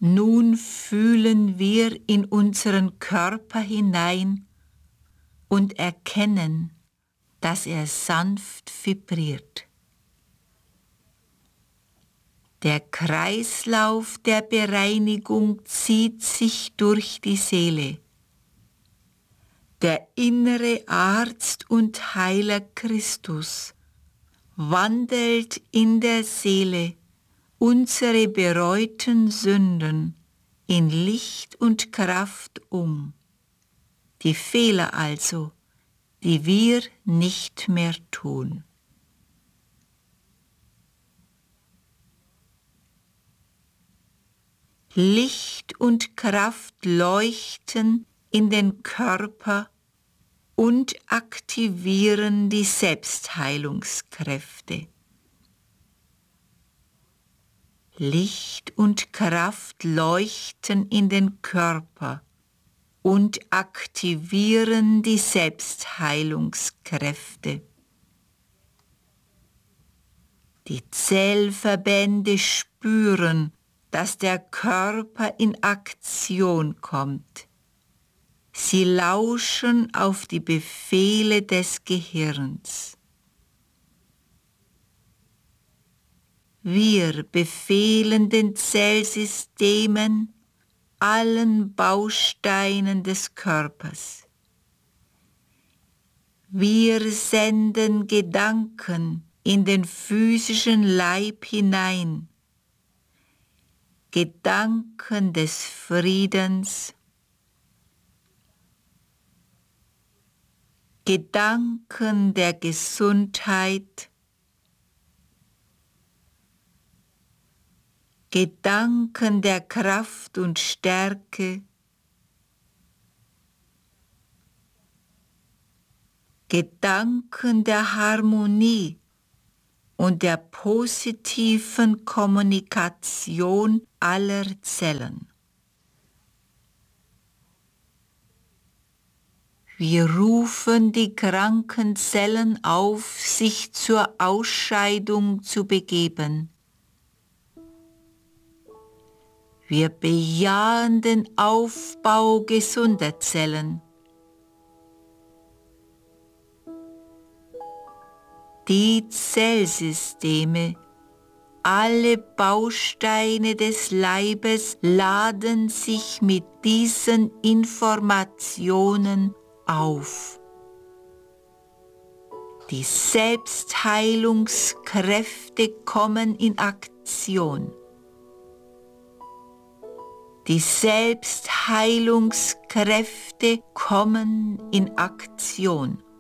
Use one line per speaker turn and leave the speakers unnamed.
Nun fühlen wir in unseren Körper hinein und erkennen, dass er sanft vibriert. Der Kreislauf der Bereinigung zieht sich durch die Seele. Der innere Arzt und Heiler Christus wandelt in der Seele unsere bereuten Sünden in Licht und Kraft um, die Fehler also, die wir nicht mehr tun. Licht und Kraft leuchten in den Körper und aktivieren die Selbstheilungskräfte. Licht und Kraft leuchten in den Körper und aktivieren die Selbstheilungskräfte. Die Zellverbände spüren, dass der Körper in Aktion kommt. Sie lauschen auf die Befehle des Gehirns. Wir befehlen den Zellsystemen, allen Bausteinen des Körpers. Wir senden Gedanken in den physischen Leib hinein, Gedanken des Friedens, Gedanken der Gesundheit, Gedanken der Kraft und Stärke, Gedanken der Harmonie und der positiven Kommunikation aller Zellen. Wir rufen die kranken Zellen auf, sich zur Ausscheidung zu begeben. Wir bejahen den Aufbau gesunder Zellen. Die Zellsysteme, alle Bausteine des Leibes laden sich mit diesen Informationen auf. Die Selbstheilungskräfte kommen in Aktion. Die Selbstheilungskräfte kommen in Aktion.